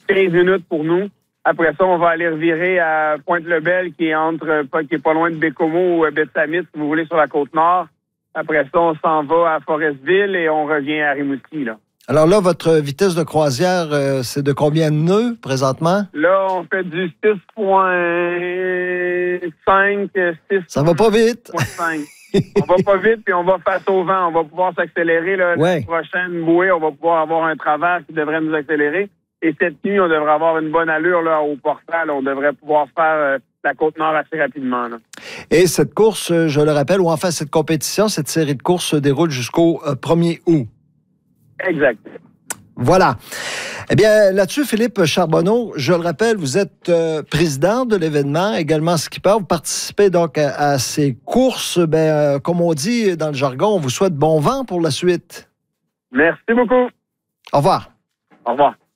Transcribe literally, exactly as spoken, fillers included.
quinze minutes pour nous. Après ça, on va aller revirer à Pointe-le-Bel, qui est entre, pas, qui est pas loin de Bécomo ou Betsamit, si vous voulez, sur la Côte-Nord. Après ça, on s'en va à Forestville et on revient à Rimouski, là. Alors là, votre vitesse de croisière, euh, c'est de combien de nœuds présentement? Là, on fait du six virgule cinq, six. Ça va pas vite. cinq. On va pas vite, puis on va face au vent. On va pouvoir s'accélérer. Là, ouais. La prochaine bouée, on va pouvoir avoir un travers qui devrait nous accélérer. Et cette nuit, on devrait avoir une bonne allure là, au portal. On devrait pouvoir faire euh, la Côte-Nord assez rapidement. Là. Et cette course, je le rappelle, ou enfin cette compétition, cette série de courses se déroule jusqu'au euh, premier août. Exact. Voilà. Eh bien, là-dessus, Philippe Charbonneau, je le rappelle, vous êtes euh, président de l'événement, également skipper. Vous participez donc à, à ces courses. Ben, euh, comme on dit dans le jargon, on vous souhaite bon vent pour la suite. Merci beaucoup. Au revoir. Au revoir.